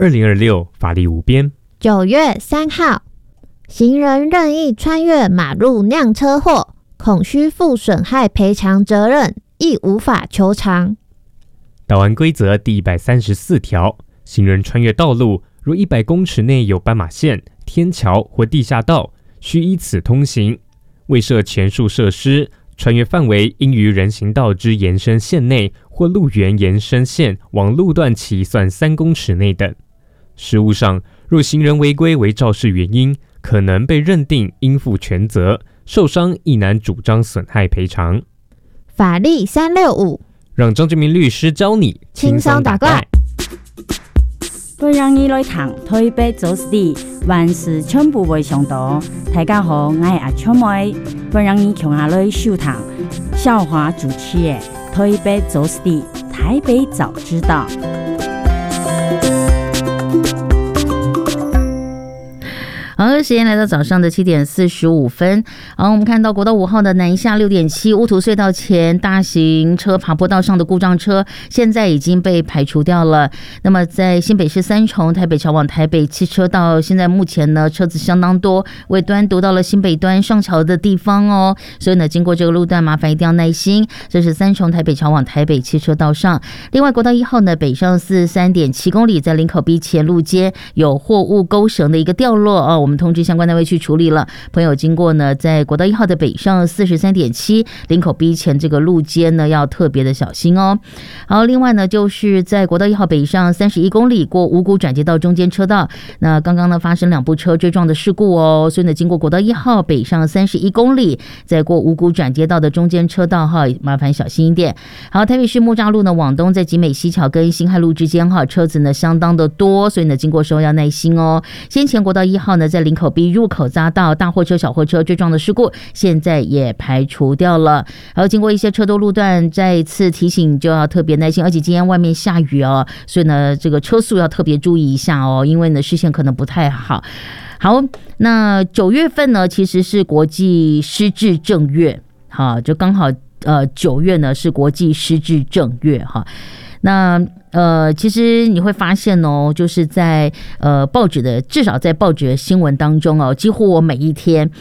2026法律无边。 9月3号，行人任意穿越马路酿车祸，恐需负损害赔偿责任，亦无法求偿。 道安规则第134条，行人穿越道路，若100公尺内有斑马线、天桥或地下道，需依此通行。未设前述设施，穿越范围应于人行道之延伸线内或路缘延伸线往路段起算3公尺内等。实务上，若行人违规为肇事原因，可能被认定应负全责，受伤亦难主张损害赔偿。 法律365， 让张志明律师教你轻松打怪。 本人已来谈台北做事，万事全部未上道。大家好，我是阿秋妹。本人已从下来收谈笑话主持的台北做事，台北早知道。 好，时间来到早上的7点45分。好，我们看到国道5号的南下6.7乌土隧道前大型车爬坡道上的故障车，现在已经被排除掉了。那么在新北市三重台北桥往台北汽车道，现在目前呢车子相当多，尾端堵到了新北端上桥的地方哦。所以呢，经过这个路段，麻烦一定要耐心。这是三重台北桥往台北汽车道上。另外，国道1号呢北上43.7公里，在林口 B 前路街有货物勾绳的一个掉落哦。我们通知相关单位去处理了。朋友经过呢，在国道1号的北上43.7林口 B 前这个路街呢，要特别的小心哦。好，另外呢，就是在国道1号北上31公里过五股转接道中间车道，那刚刚呢发生2部车追撞的事故哦，所以呢，经过国道1号北上31公里，在过五股转接道的中间车道哈，麻烦小心一点。好，台北市木栅路呢往东，在集美西桥跟辛亥路之间哈，车子呢相当的多，所以呢，经过时候要耐心哦。先前国道1号呢，在林口 B 入口匝道大货车小货车追撞的事故，现在也排除掉了。然后经过一些车多路段，再一次提醒就要特别耐心，而且今天外面下雨哦，所以呢这个车速要特别注意一下哦，因为呢视线可能不太好。好，那9月份呢其实是国际失智症月，好，就刚好9月呢是国际失智症月哈。那其实你会发现哦，就是在报纸的，至少在报纸的新闻当中哦，几乎我每一天